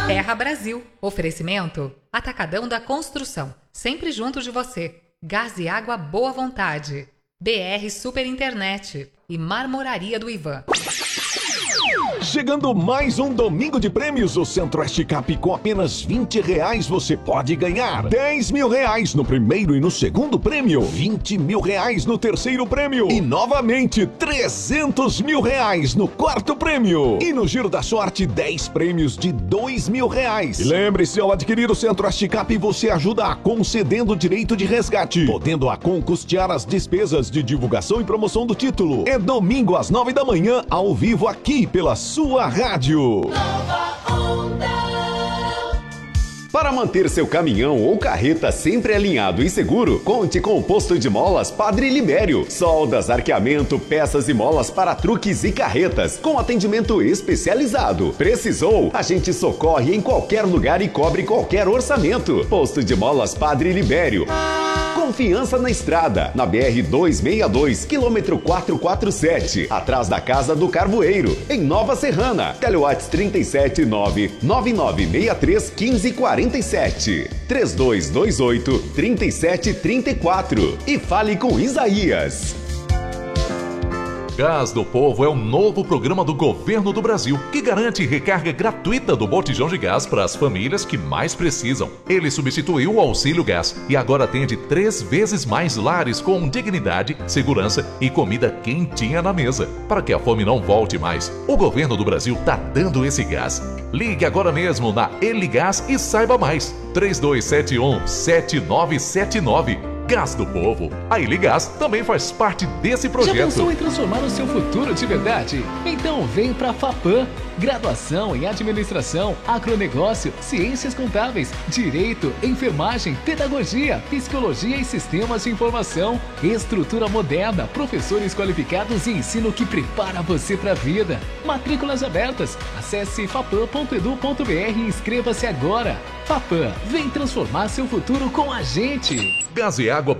Terra Brasil. Oferecimento Atacadão da Construção. Sempre junto de você. Gás e água boa vontade. BR Super Internet. E Marmoraria do Ivan. Chegando mais um domingo de prêmios, o Centro-Oeste Cap, com apenas R$20 você pode ganhar R$10.000 no primeiro e no segundo prêmio, R$20.000 no terceiro prêmio e novamente R$300.000 no quarto prêmio. E no Giro da Sorte, 10 prêmios de R$2.000. E lembre-se, ao adquirir o Centro-Oeste Cap, você ajuda a concedendo o direito de resgate, podendo a custear as despesas de divulgação e promoção do título. É domingo às 9 da manhã, ao vivo aqui pela sua rádio. Nova Onda. Para manter seu caminhão ou carreta sempre alinhado e seguro, conte com o posto de molas Padre Libério. Soldas, arqueamento, peças e molas para truques e carretas, com atendimento especializado. Precisou? A gente socorre em qualquer lugar e cobre qualquer orçamento. Posto de molas Padre Libério. Confiança na estrada, na BR-262, quilômetro 447, atrás da Casa do Carvoeiro, em Nova Serrana. Telewatts 379-9963-1547, 3228-3734 e fale com Isaías. Gás do Povo é um novo programa do Governo do Brasil que garante recarga gratuita do botijão de gás para as famílias que mais precisam. Ele substituiu o Auxílio Gás e agora atende 3 vezes mais lares com dignidade, segurança e comida quentinha na mesa. Para que a fome não volte mais, o Governo do Brasil está dando esse gás. Ligue agora mesmo na Eligás e saiba mais. 3271-7979. Gás do Povo. A Eligás também faz parte desse projeto. Já pensou em transformar o seu futuro de verdade? Então vem pra FAPAM. Graduação em Administração, Agronegócio, Ciências Contábeis, Direito, Enfermagem, Pedagogia, Psicologia e Sistemas de Informação. Estrutura moderna, professores qualificados e ensino que prepara você pra vida. Matrículas abertas. Acesse fapam.edu.br e inscreva-se agora. FAPAM, vem transformar seu futuro com a gente. Gás e água